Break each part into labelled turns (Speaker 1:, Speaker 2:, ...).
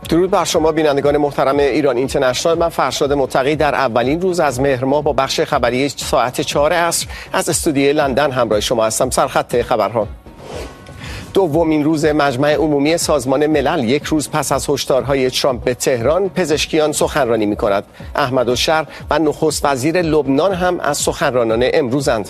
Speaker 1: درود بر شما بینندگان محترم ایران اینترنشنال. من فرشاد متقی در اولین روز از مهر ماه با بخش خبری ساعت 4 عصر از استودیوی لندن همراه شما هستم. سرخط خبرها: دومین روز مجمع عمومی سازمان ملل یک روز پس از هشدارهای ترامپ به تهران، پزشکیان سخنرانی می‌کند. احمدالشهر و نخست وزیر لبنان هم از سخنرانان امروزند.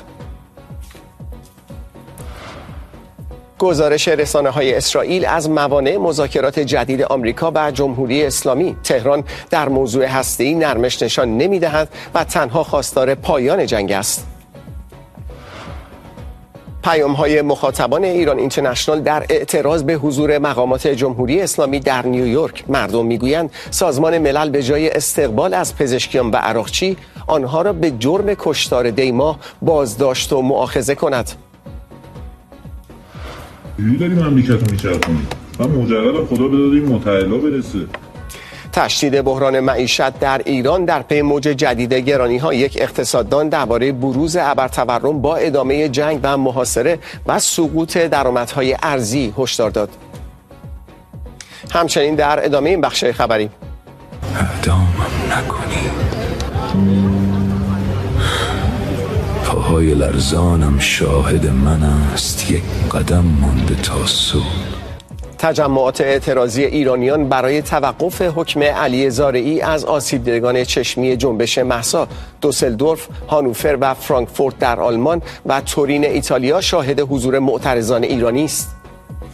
Speaker 1: گزارش رسانه‌های اسرائیل از موانع مذاکرات جدید آمریکا و جمهوری اسلامی: تهران در موضوع هسته‌ای نرمش نشان نمی‌دهد و تنها خواستار پایان جنگ است. پیام‌های مخاطبان ایران اینترنشنال در اعتراض به حضور مقامات جمهوری اسلامی در نیویورک: مردم میگویند سازمان ملل به جای استقبال از پزشکیان و عراقچی، آنها را به جرم کشتار دیما بازداشت و مؤاخذه کند.
Speaker 2: داریم مملکت رو میچرخونیم و مجرد خدا بدادیم متعالی برسه.
Speaker 1: تشدید بحران معیشت در ایران در پی موج جدید گرانی‌ها: یک اقتصاددان درباره بروز ابرتورم با ادامه جنگ و محاصره و سقوط درآمدهای ارزی هشدار داد. همچنین در ادامه این بخش خبری:
Speaker 3: اعدامم نکنی، پاهای لرزانم شاهد من است، یک قدم مانده تا صبح.
Speaker 1: تجمعات اعتراضی ایرانیان برای توقف حکم علی زارعی از آسیب دیدگان چشمی جنبش مهسا: دوسلدورف، هانوفر و فرانکفورت در آلمان و تورین ایتالیا شاهد حضور معترضان ایرانی است.